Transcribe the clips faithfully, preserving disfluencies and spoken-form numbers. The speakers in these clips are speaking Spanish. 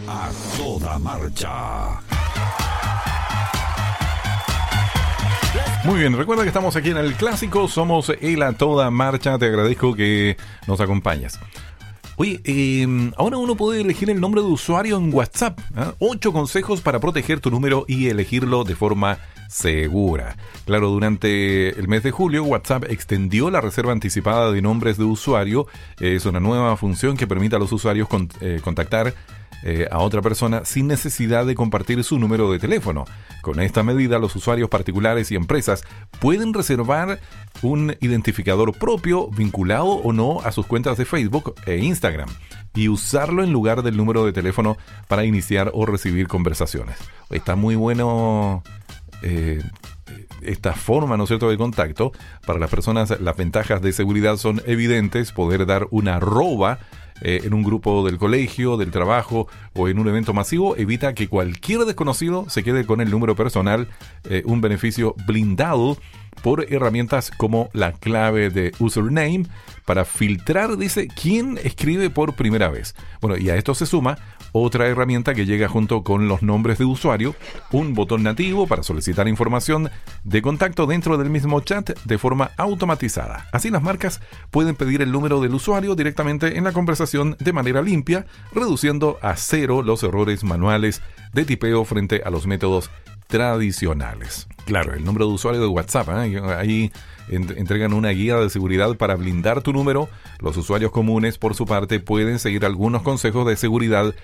A toda marcha. Muy bien, recuerda que estamos aquí en el Clásico, somos el A Toda Marcha, te agradezco que nos acompañes. Oye, eh, ahora uno puede elegir el nombre de usuario en WhatsApp. ¿eh? Ocho consejos para proteger tu número y elegirlo de forma segura. Claro, durante el mes de julio, WhatsApp extendió la reserva anticipada de nombres de usuario. Eh, es una nueva función que permite a los usuarios con, eh, contactar Eh, a otra persona sin necesidad de compartir su número de teléfono. Con esta medida, los usuarios particulares y empresas pueden reservar un identificador propio vinculado o no a sus cuentas de Facebook e Instagram y usarlo en lugar del número de teléfono para iniciar o recibir conversaciones. Está muy bueno eh, esta forma, ¿no es cierto?, de contacto. Para las personas, las ventajas de seguridad son evidentes. Poder dar una arroba Eh, en un grupo del colegio, del trabajo o en un evento masivo evita que cualquier desconocido se quede con el número personal, eh, un beneficio blindado por herramientas como la clave de username para filtrar, dice, quién escribe por primera vez. Bueno, y a esto se suma otra herramienta que llega junto con los nombres de usuario, un botón nativo para solicitar información de contacto dentro del mismo chat de forma automatizada. Así las marcas pueden pedir el número del usuario directamente en la conversación de manera limpia, reduciendo a cero los errores manuales de tipeo frente a los métodos tradicionales. Claro, el número de usuario de WhatsApp, ¿eh? Ahí ent- entregan una guía de seguridad para blindar tu número. Los usuarios comunes, por su parte, pueden seguir algunos consejos de seguridad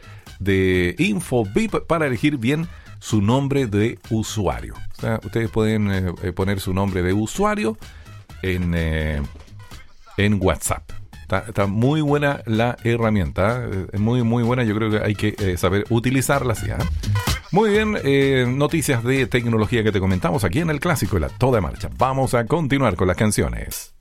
de InfoBip para elegir bien su nombre de usuario. O sea, ustedes pueden eh, poner su nombre de usuario en, eh, en WhatsApp. Está, está muy buena la herramienta, ¿eh? Muy, muy buena. Yo creo que hay que eh, saber utilizarla así, ¿eh? Muy bien, eh, noticias de tecnología que te comentamos aquí en el Clásico de la Toda Marcha. Vamos a continuar con las canciones.